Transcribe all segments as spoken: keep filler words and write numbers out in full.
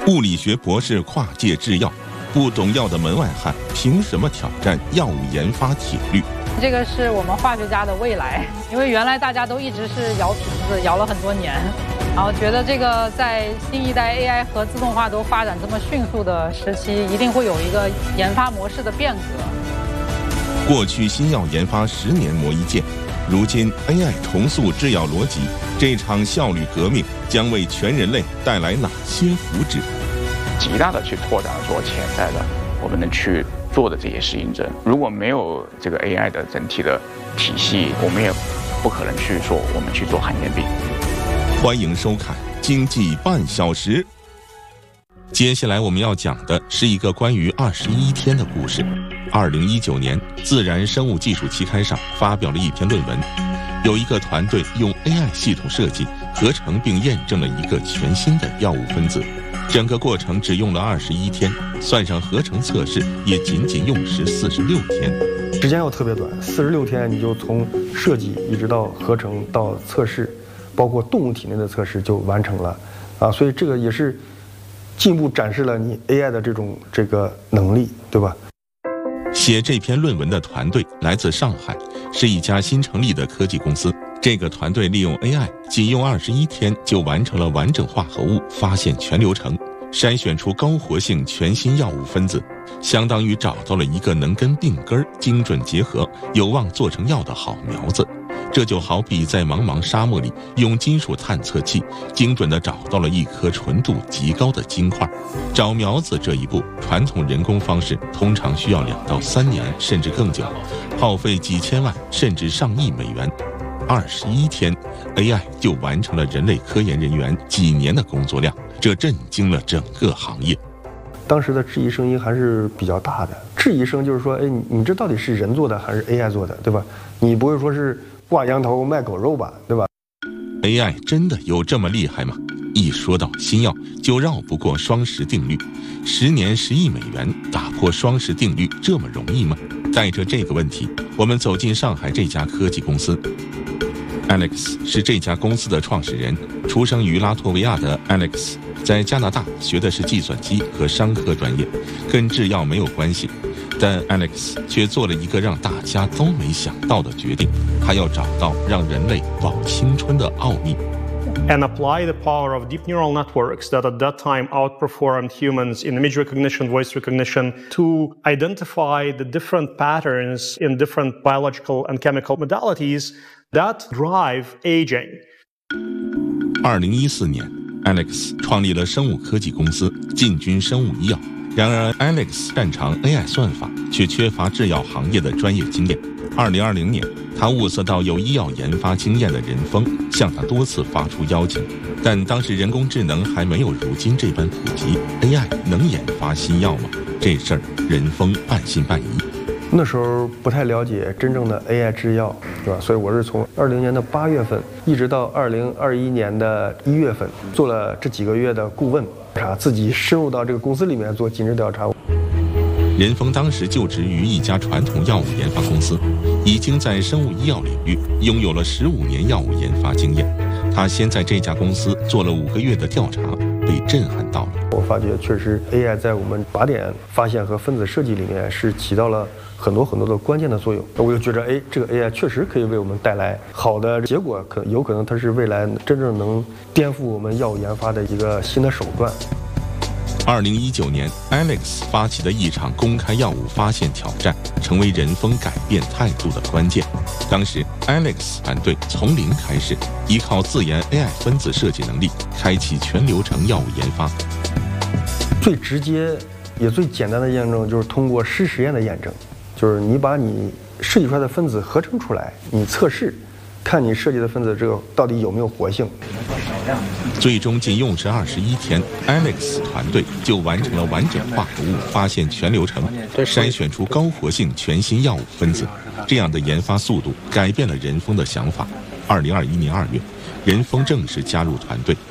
物理学博士跨界制药，不懂药的门外汉凭什么挑战药物研发铁律？ 这个是我们化学家的未来，因为原来大家都一直是摇瓶子，摇了很多年，然后觉得这个在新一代 A I 和自动化都发展这么迅速的时期，一定会有一个研发模式的变革。 过去新药研发十年磨一剑，如今 A I 重塑制药逻辑，这场效率革命将为全人类带来哪些福祉？ 极大的去拓展说潜在的我们能去做的这些适应症。如果没有这个 A I 的整体的体系，我们也不可能去说我们去做罕见病。 欢迎收看经济半小时。接下来我们要讲的是一个关于二十一天的故事。二零一九年，《自然生物技术》期刊上发表了一篇论文，有一个团队用 A I 系统设计、合成并验证了一个全新的药物分子。整个过程只用了二十一天，算上合成测试，也仅仅用时四十六天。 时间要特别短，四十六天你就从设计一直到合成到测试，包括动物体内的测试就完成了，啊，所以这个也是进一步展示了你 A I 的这种这个能力，对吧？ 写这篇论文的团队来自上海，是一家新成立的科技公司。这个团队利用 A I， 仅用二十一天就完成了完整化合物发现全流程，筛选出高活性全新药物分子，相当于找到了一个能跟病根精准结合、有望做成药的好苗子。这就好比在茫茫沙漠里用金属探测器精准地找到了一颗纯度极高的金块。找苗子这一步，传统人工方式通常需要两到三年甚至更久，耗费几千万甚至上亿美元。二十一天 ，A I 就完成了人类科研人员几年的工作量，这震惊了整个行业。 当时的质疑声音还是比较大的，质疑声就是说，哎，你你这到底是人做的还是 A I 做的，对吧？你不会说是挂羊头卖狗肉吧，对吧 ？A I 真的有这么厉害吗？一说到新药，就绕不过双十定律。十年十亿美元，打破双十定律这么容易吗？带着这个问题，我们走进上海这家科技公司。Alex 是这家公司的创始人，出生于拉脱维亚的 Alex， 在加拿大学的是计算机和商科专业，跟制药没有关系。但 Alex 却做了一个让大家都没想到的决定，他要找到让人类保青春的奥秘。 And apply the power of deep neural networks that at that time outperformed humans in image recognition, voice recognition, to identify the different patterns in different biological and chemical modalities that drive aging. 二零一四年 ，Alex 创立了生物科技公司，进军生物医药。然而 ，Alex 擅长 A I 算法，却缺乏制药行业的专业经验。二零二零年，他物色到有医药研发经验的任峰，向他多次发出邀请，但当时人工智能还没有如今这般普及 ，A I 能研发新药吗？这事儿任峰半信半疑。 那时候不太了解真正的 A I 制药，对吧？所以我是从二零年的八月份一直到二零二一年的一月份，做了这几个月的顾问，查自己深入到这个公司里面做尽职调查。 任峰当时就职于一家传统药物研发公司，已经在生物医药领域拥有了十五年药物研发经验。他先在这家公司做了五个月的调查，被震撼到了。 我发觉确实 A I 在我们靶点发现和分子设计里面是起到了很多很多的关键的作用。我就觉着，哎，这个 A I 确实可以为我们带来好的结果，可有可能它是未来真正能颠覆我们药物研发的一个新的手段。 二零一九年 ，Alex 发起的一场公开药物发现挑战，成为任峰改变态度的关键。当时 ，Alex 团队从零开始，依靠自研 A I 分子设计能力，开启全流程药物研发。 最直接也最简单的验证就是通过湿实验的验证，就是你把你设计出来的分子合成出来，你测试，看你设计的分子这个到底有没有活性。 最终仅用时二十一天 ，Alex 团队就完成了完整化合物发现全流程，筛选出高活性全新药物分子。这样的研发速度改变了任峰的想法。二零二一年二月，任峰正式加入团队。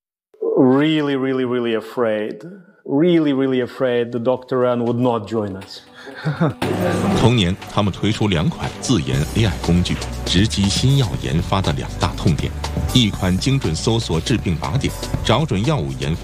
Really, really, really afraid. Really, really afraid the Doctor Ren would not join us. 同年，他们推出两款自研 A I 工具，直击新药研发的两大痛点：一款精准搜索致病靶点，找准药物研发